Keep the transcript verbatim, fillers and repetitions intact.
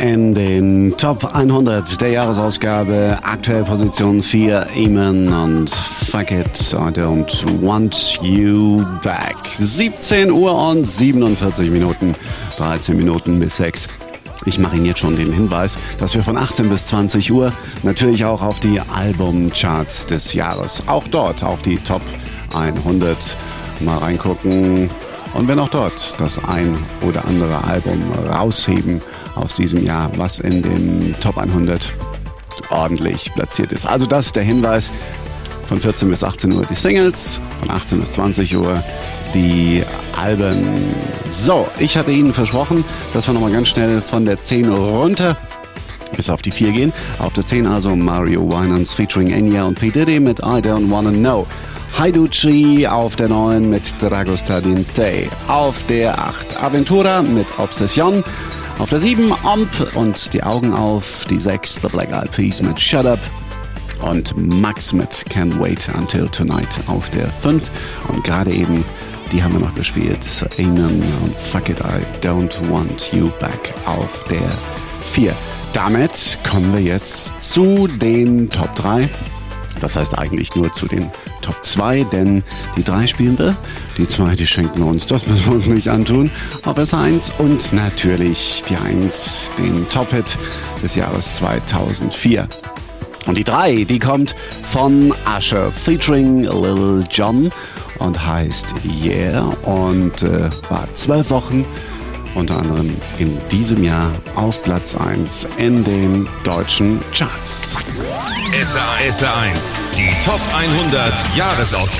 in den Top hundert der Jahresausgabe. Aktuell Position vier, Eamon und Fuck It, I Don't Want You Back. siebzehn Uhr und siebenundvierzig Minuten, dreizehn Minuten bis sechs. Ich mache Ihnen jetzt schon den Hinweis, dass wir von achtzehn bis zwanzig Uhr natürlich auch auf die Albumcharts des Jahres, auch dort auf die Top hundert mal reingucken. Und wenn auch dort das ein oder andere Album rausheben aus diesem Jahr, was in den Top hundert ordentlich platziert ist. Also das ist der Hinweis. Von vierzehn bis achtzehn Uhr die Singles, von achtzehn bis zwanzig Uhr die Alben. So, ich hatte Ihnen versprochen, dass wir nochmal ganz schnell von der zehn runter bis auf die vier gehen. Auf der zehn also Mario Winans featuring Enya und P. Diddy mit I Don't Wanna Know. Haiduchi auf der neun mit Dragosta Dinte. Auf der acht Aventura mit Obsession. Auf der sieben Omp und die Augen auf. Die sechs The Black Eyed Peas mit Shut Up. Und Max mit Can't Wait Until Tonight auf der fünf. Und gerade eben, die haben wir noch gespielt, Eamon und Fuck It, I Don't Want You Back auf der vier. Damit kommen wir jetzt zu den Top drei. Das heißt eigentlich nur zu den Top zwei, denn die drei spielen wir, die zwei, die schenken wir uns, das müssen wir uns nicht antun. Auf S eins und natürlich die eins, den Top-Hit des Jahres zweitausendvier. Und die drei, die kommt von Usher featuring Lil Jon und heißt Yeah und äh, war zwölf Wochen unter anderem in diesem Jahr auf Platz eins in den deutschen Charts. S R eins, die Top hundert Jahresausgabe.